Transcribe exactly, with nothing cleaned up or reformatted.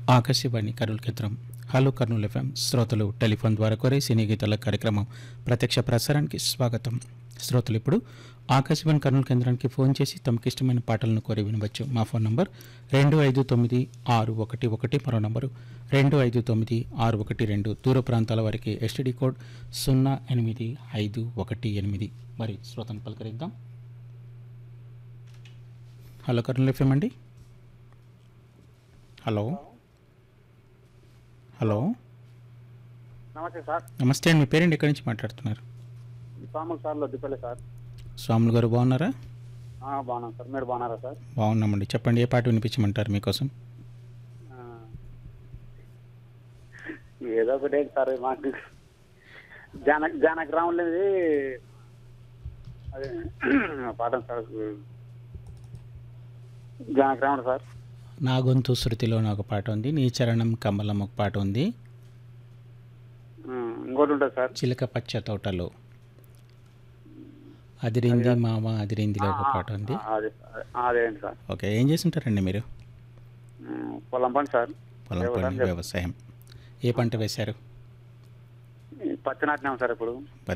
ఆకాశవాణి కర్నూలు కేంద్రం. Hello Kurnool FM శ్రోతలు telephone ద్వారా కోరే సినీ గీతాల కార్యక్రమం ప్రత్యక్ష ప్రసారానికి స్వాగతం. శ్రోతలు ఇప్పుడు ఆకాశవాణి కర్నూలు కేంద్రానికి ఫోన్ చేసి తమకు ఇష్టమైన పాటలను కోరి వినవచ్చు. మా ఫోన్ నంబర్ రెండు ఐదు తొమ్మిది ఆరు ఒకటి ఒకటి, మరో నంబరు రెండు ఐదు తొమ్మిది ఆరు ఒకటి రెండు. దూర ప్రాంతాల వారికి ఎస్టీడీ కోడ్ సున్నా ఎనిమిది ఐదు ఒకటి ఎనిమిది. మరి శ్రోతను పలకరిద్దాం. హలో కర్నూలు ఎఫ్ఎం అండి. హలో హలో నమస్తే సార్. నమస్తే అండి. మీ పేరెంట్ ఎక్కడి నుంచి మాట్లాడుతున్నారు? స్వాములు సార్ లొద్దిపల్లి సార్. స్వాములు గారు బాగున్నారా? ఆ, బాగున్నాం సార్. మీరు బాగున్నారా సార్? బాగున్నామండి. చెప్పండి, ఏ పాట వినిపించమంటారు మీకోసం? ఆ, ఏదో ఒకటే సార్. మాకు జాన జానకి రాములది అదే పాఠం సార్. జానకి రాముడు సార్. నా గొంతు శృతిలో ఒక పాట ఉంది, నీ చరణం కమలం ఒక పాట ఉంది, ఆ, ఇంకోటి ఉంటుంది సార్. చిలక పచ్చ తోటలో, అదిరింది మామ అదిరిందిలో ఒక పాట ఉంది. ఆ, అదే అదేంటి సార్. ఓకే, ఏం చేస్తుంటారండి మీరు? ఉమ్, పొలం పని సార్. పొలం పని, వ్యవసాయం. వ్యవసాయం. ఏ పంట వేశారు? పత్తి నాటినాం సార్ ఇప్పుడు.